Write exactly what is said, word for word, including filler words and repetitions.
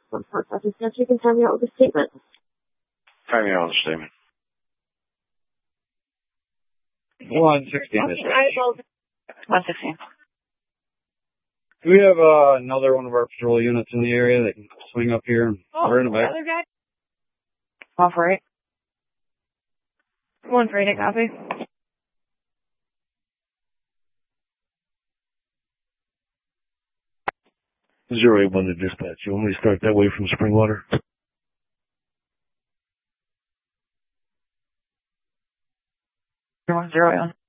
One four seven six, you can time me out with a statement. Time me out with a statement. one sixteen. one sixteen. Do we have uh, another one of our patrol units in the area that can swing up here? Oh, We're in the back. other guy? One for eight. One for eight, copy. Zero eight one to dispatch. You want me to start that way from Springwater? Zero one zero eight one.